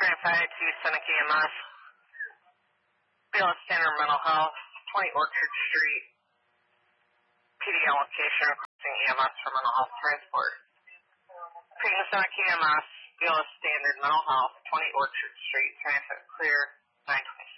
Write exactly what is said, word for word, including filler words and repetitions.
twenty-five to Seneca E M S. Bayless Standard Mental Health, twenty Orchard Street. P D allocation requesting E M S for mental health transport. Peyton Seneca E M S, Bayless Standard Mental Health, twenty Orchard Street, transit clear, nine twenty-six.